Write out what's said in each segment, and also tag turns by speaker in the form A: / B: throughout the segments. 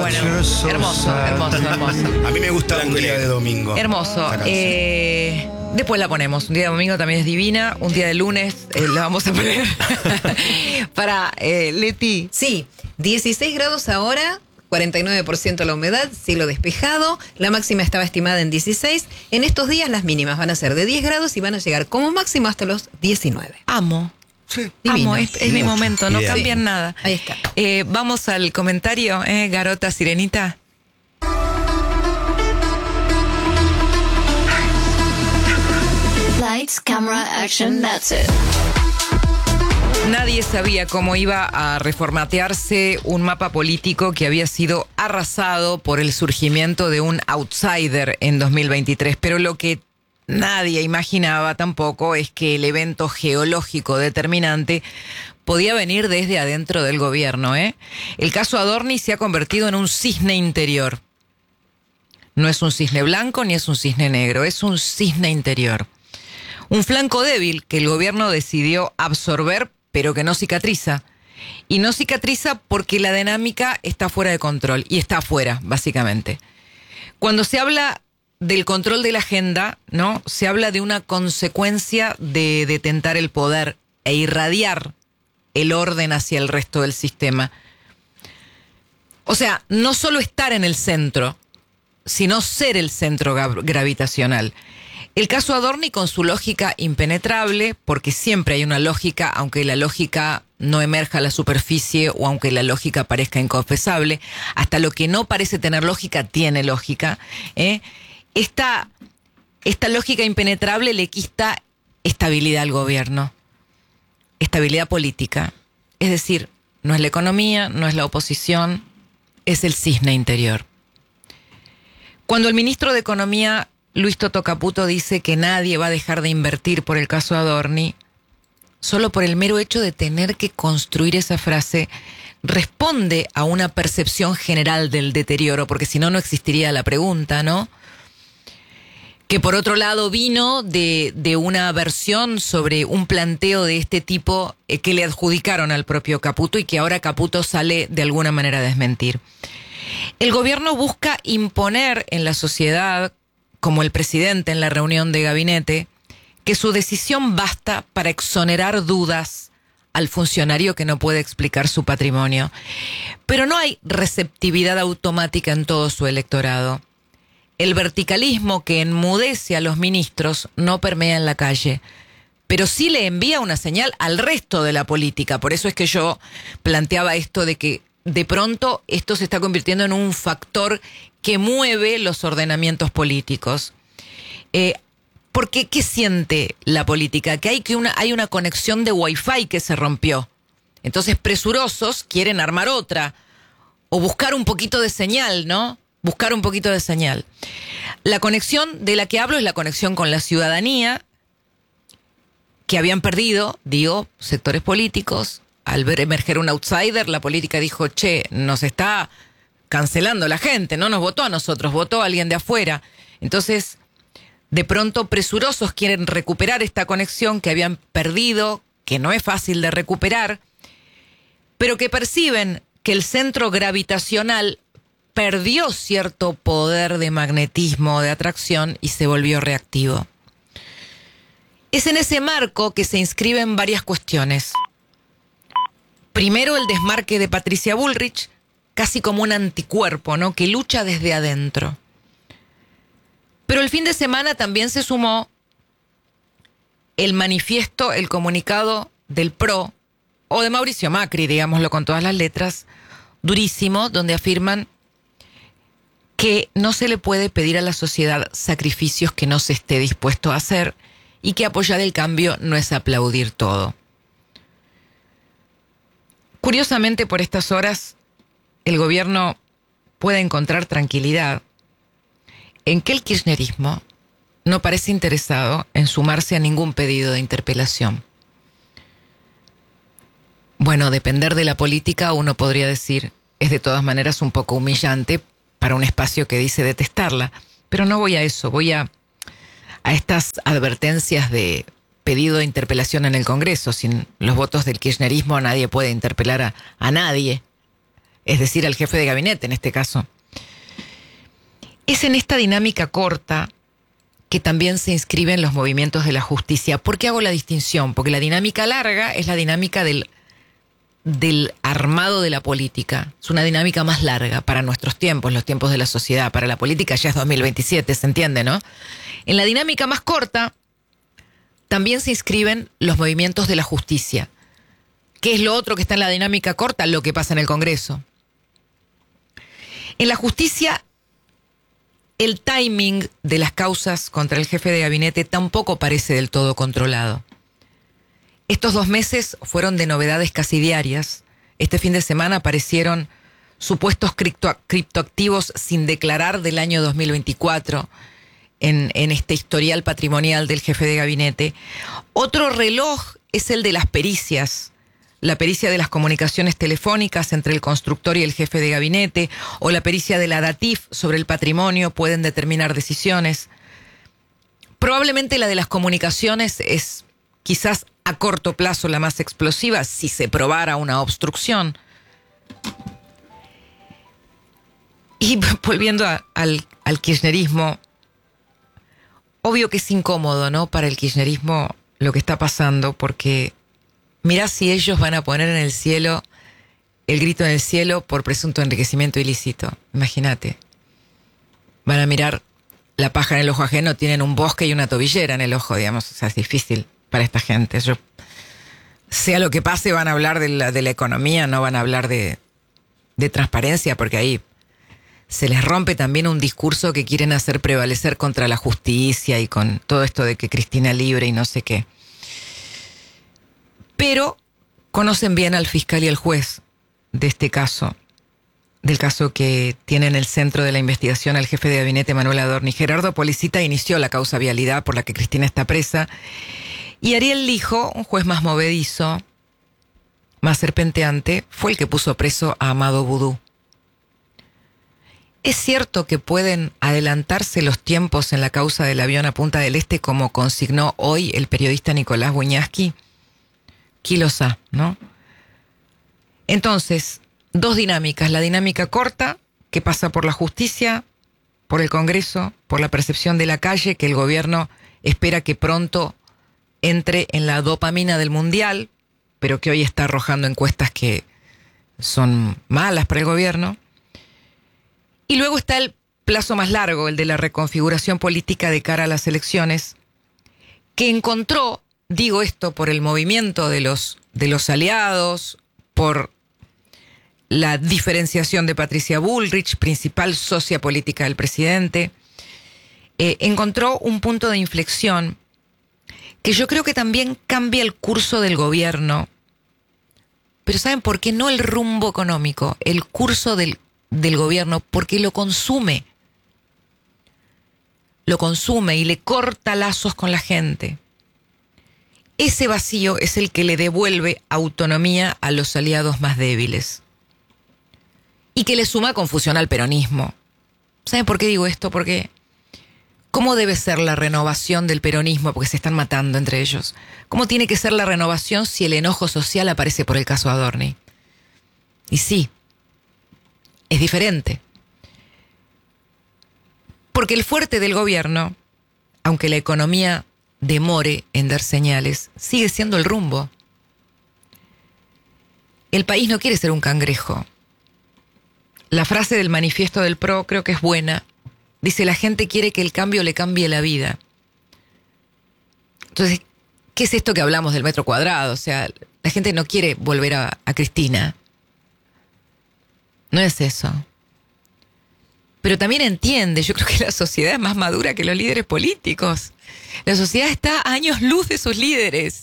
A: Bueno, hermoso.
B: A mí me gusta un día de domingo.
A: Hermoso. Después la ponemos. Un día de domingo también es divina. Un día de lunes la vamos a poner. Para Leti.
C: Sí, 16 grados ahora, 49% la humedad, cielo despejado. La máxima estaba estimada en 16. En estos días las mínimas van a ser de 10 grados y van a llegar como máximo hasta los 19.
A: Amo.
B: Sí.
A: Amo, es mi momento, no
B: Bien.
A: cambian nada.
C: Ahí está.
A: Vamos al comentario, Garota Sirenita.
D: Lights, camera, action, that's it.
A: Nadie sabía cómo iba a reformatearse un mapa político que había sido arrasado por el surgimiento de un outsider en 2023, pero lo que nadie imaginaba tampoco es que el evento geológico determinante podía venir desde adentro del gobierno, El caso Adorni se ha convertido en un cisne interior. No es un cisne blanco ni es un cisne negro, es un cisne interior. Un flanco débil que el gobierno decidió absorber, pero que no cicatriza. Y no cicatriza porque la dinámica está fuera de control, y está afuera, básicamente. Cuando se habla del control de la agenda, ¿no? Se habla de una consecuencia de detentar el poder e irradiar el orden hacia el resto del sistema. O sea, no solo estar en el centro, sino ser el centro gravitacional. El caso Adorni con su lógica impenetrable, porque siempre hay una lógica, aunque la lógica no emerja a la superficie o aunque la lógica parezca inconfesable, hasta lo que no parece tener lógica tiene lógica. Esta lógica impenetrable le quita estabilidad al gobierno, estabilidad política. Es decir, no es la economía, no es la oposición, es el cisne interior. Cuando el ministro de Economía, Luis Toto Caputo, dice que nadie va a dejar de invertir por el caso Adorni, solo por el mero hecho de tener que construir esa frase, responde a una percepción general del deterioro, porque si no, no existiría la pregunta, ¿no? Que por otro lado vino de una versión sobre un planteo de este tipo que le adjudicaron al propio Caputo y que ahora Caputo sale de alguna manera a desmentir. El gobierno busca imponer en la sociedad, como el presidente en la reunión de gabinete, que su decisión basta para exonerar dudas al funcionario que no puede explicar su patrimonio. Pero no hay receptividad automática en todo su electorado. El verticalismo que enmudece a los ministros no permea en la calle, pero sí le envía una señal al resto de la política. Por eso es que yo planteaba esto de que de pronto esto se está convirtiendo en un factor que mueve los ordenamientos políticos. Porque ¿qué siente la política? Que hay una conexión de Wi-Fi que se rompió. Entonces presurosos quieren armar otra o buscar un poquito de señal, ¿no? Buscar un poquito de señal. La conexión de la que hablo es la conexión con la ciudadanía, que habían perdido, sectores políticos. Al ver emerger un outsider, la política dijo, nos está cancelando la gente, no nos votó a nosotros, votó a alguien de afuera. Entonces, de pronto, presurosos quieren recuperar esta conexión que habían perdido, que no es fácil de recuperar, pero que perciben que el centro gravitacional perdió cierto poder de magnetismo, de atracción, y se volvió reactivo. Es en ese marco que se inscriben varias cuestiones. Primero, el desmarque de Patricia Bullrich, casi como un anticuerpo, ¿no? Que lucha desde adentro. Pero el fin de semana también se sumó el manifiesto, el comunicado del PRO, o de Mauricio Macri, digámoslo con todas las letras, durísimo, donde afirman que no se le puede pedir a la sociedad sacrificios que no se esté dispuesto a hacer y que apoyar el cambio no es aplaudir todo. Curiosamente, por estas horas, el gobierno puede encontrar tranquilidad en que el kirchnerismo no parece interesado en sumarse a ningún pedido de interpelación. Bueno, depender de la política, uno podría decir, es de todas maneras un poco humillante para un espacio que dice detestarla. Pero no voy a eso, voy a estas advertencias de pedido de interpelación en el Congreso. Sin los votos del kirchnerismo nadie puede interpelar a nadie. es decir, al jefe de gabinete en este caso. Es en esta dinámica corta que también se inscriben los movimientos de la justicia. ¿Por qué hago la distinción? Porque la dinámica larga es la dinámica del armado de la política. Es una dinámica más larga para nuestros tiempos, los tiempos de la sociedad. Para la política ya es 2027, ¿se entiende, no? En la dinámica más corta también se inscriben los movimientos de la justicia. ¿Qué es lo otro que está en la dinámica corta? Lo que pasa en el Congreso. En la justicia, el timing de las causas contra el jefe de gabinete tampoco parece del todo controlado. Estos 2 meses fueron de novedades casi diarias. Este fin de semana aparecieron supuestos criptoactivos sin declarar del año 2024 en este historial patrimonial del jefe de gabinete. Otro reloj es el de las pericias. La pericia de las comunicaciones telefónicas entre el constructor y el jefe de gabinete, o la pericia de la DATIF sobre el patrimonio pueden determinar decisiones. Probablemente la de las comunicaciones es quizás a corto plazo la más explosiva si se probara una obstrucción. Y volviendo al kirchnerismo, obvio que es incómodo, ¿no? Para el kirchnerismo lo que está pasando, porque mirá si ellos van a poner en el cielo, el grito en el cielo por presunto enriquecimiento ilícito. Imagínate. Van a mirar la paja en el ojo ajeno, tienen un bosque y una tobillera en el ojo, digamos. O sea, es difícil para esta gente. Sea lo que pase, van a hablar de la economía, no van a hablar de transparencia, porque ahí se les rompe también un discurso que quieren hacer prevalecer contra la justicia y con todo esto de que Cristina libre y no sé qué. Pero conocen bien al fiscal y al juez de este caso, del caso que tiene en el centro de la investigación al jefe de gabinete Manuel Adorni. Gerardo Policita inició la causa vialidad por la que Cristina está presa, y Ariel Lijo, un juez más movedizo, más serpenteante, fue el que puso preso a Amado Vudú. ¿Es cierto que pueden adelantarse los tiempos en la causa del avión a Punta del Este, como consignó hoy el periodista Nicolás Buñaski? Kilosa, ¿no? Entonces, 2 dinámicas. La dinámica corta, que pasa por la justicia, por el Congreso, por la percepción de la calle, que el gobierno espera que pronto entre en la dopamina del mundial, pero que hoy está arrojando encuestas que son malas para el gobierno. Y luego está el plazo más largo, el de la reconfiguración política de cara a las elecciones, que encontró, digo esto por el movimiento de los aliados, por la diferenciación de Patricia Bullrich, principal socia política del presidente, encontró un punto de inflexión que yo creo que también cambia el curso del gobierno. Pero ¿saben por qué? No el rumbo económico, el curso del gobierno, porque lo consume y le corta lazos con la gente. Ese vacío es el que le devuelve autonomía a los aliados más débiles y que le suma confusión al peronismo. ¿Saben por qué digo esto? Porque ¿cómo debe ser la renovación del peronismo? Porque se están matando entre ellos. ¿Cómo tiene que ser la renovación si el enojo social aparece por el caso Adorni? Y sí, es diferente. Porque el fuerte del gobierno, aunque la economía demore en dar señales, sigue siendo el rumbo. El país no quiere ser un cangrejo. La frase del manifiesto del PRO creo que es buena. Dice, la gente quiere que el cambio le cambie la vida. Entonces, ¿qué es esto que hablamos del metro cuadrado? O sea, la gente no quiere volver a Cristina. No es eso. Pero también entiende, yo creo que la sociedad es más madura que los líderes políticos. La sociedad está a años luz de sus líderes.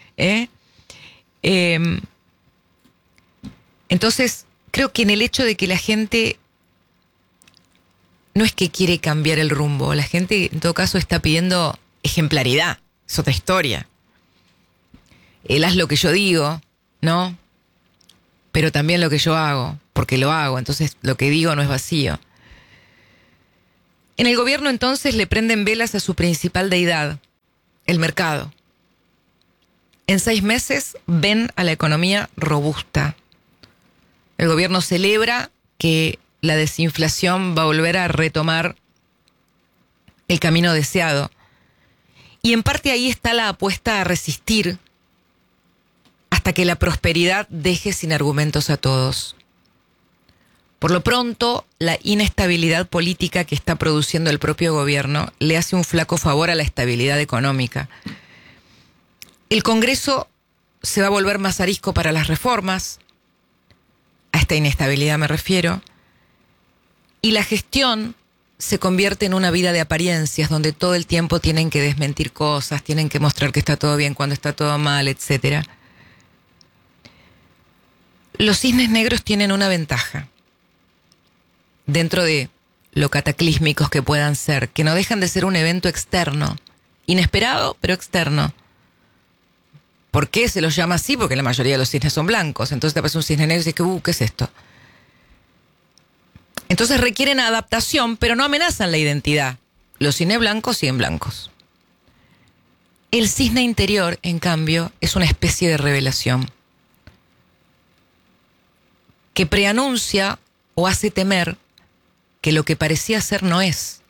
A: Entonces, creo que en el hecho de que la gente no es que quiere cambiar el rumbo, la gente en todo caso está pidiendo ejemplaridad, es otra historia. Él haz lo que yo digo, ¿no? Pero también lo que yo hago, porque lo hago, entonces lo que digo no es vacío. En el gobierno entonces le prenden velas a su principal deidad, el mercado. En 6 meses ven a la economía robusta. El gobierno celebra que la desinflación va a volver a retomar el camino deseado. Y en parte ahí está la apuesta a resistir hasta que la prosperidad deje sin argumentos a todos. Por lo pronto, la inestabilidad política que está produciendo el propio gobierno le hace un flaco favor a la estabilidad económica. El Congreso se va a volver más arisco para las reformas, a esta inestabilidad me refiero, y la gestión se convierte en una vida de apariencias donde todo el tiempo tienen que desmentir cosas, tienen que mostrar que está todo bien cuando está todo mal, etc. Los cisnes negros tienen una ventaja, dentro de lo cataclísmicos que puedan ser, que no dejan de ser un evento externo, inesperado, pero externo. ¿Por qué se los llama así? Porque la mayoría de los cisnes son blancos. Entonces te aparece un cisne negro y dices, ¿qué es esto? Entonces requieren adaptación, pero no amenazan la identidad. Los cisnes blancos siguen blancos. El cisne interior, en cambio, es una especie de revelación que preanuncia o hace temer que lo que parecía ser no es.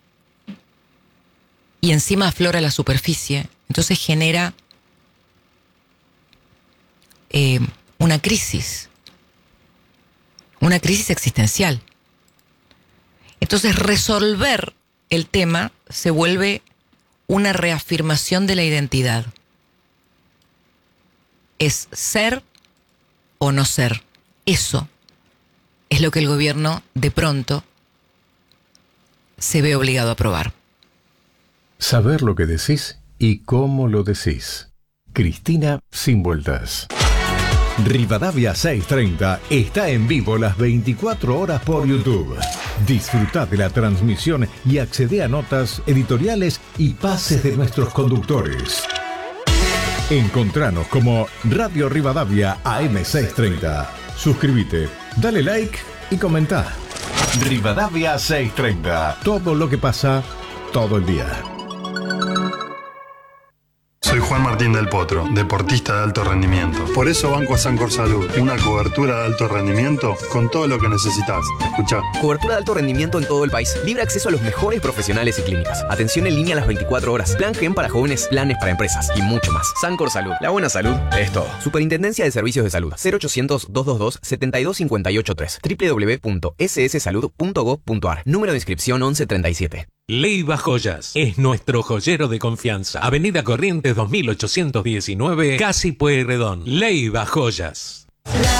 A: Y encima aflora la superficie. Entonces genera una crisis existencial. Entonces resolver el tema se vuelve una reafirmación de la identidad. Es ser o no ser. Eso es lo que el gobierno de pronto se ve obligado a probar.
E: Saber lo que decís y cómo lo decís. Cristina Sin Vueltas. Rivadavia 630 está en vivo las 24 horas por YouTube. Disfruta de la transmisión y accede a notas, editoriales y pases de nuestros conductores. Encontranos como Radio Rivadavia AM630. Suscríbete, dale like y comenta. Rivadavia 630. Todo lo que pasa todo el día.
F: Soy Juan Martín del Potro, deportista de alto rendimiento. Por eso banco a Sancor Salud, una cobertura de alto rendimiento con todo lo que necesitas. Escuchá.
G: Cobertura de alto rendimiento en todo el país. Libre acceso a los mejores profesionales y clínicas. Atención en línea a las 24 horas. Plan GEM para jóvenes, planes para empresas y mucho más. Sancor Salud. La buena salud es todo. Superintendencia de Servicios de Salud. 0800-222-72583. www.sssalud.gov.ar. Número de inscripción 1137.
H: Leiva Joyas es nuestro joyero de confianza. Avenida Corrientes 2819, Casi Pueyrredón. Leiva Joyas.